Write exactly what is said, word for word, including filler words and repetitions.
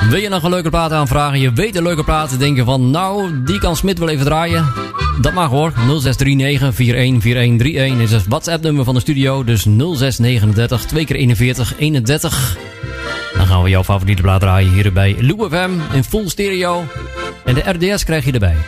Wil je nog een leuke plaat aanvragen? Je weet een leuke plaat. Denk je van, nou, die kan Smit wel even draaien. Dat mag hoor. nul zes drie negen vier een vier een drie een is het WhatsApp-nummer van de studio. Dus nul zes negenendertig twee keer eenenveertig eenendertig. Dan gaan we jouw favoriete plaat draaien hier bij Lou F M in full stereo. En de R D S krijg je erbij.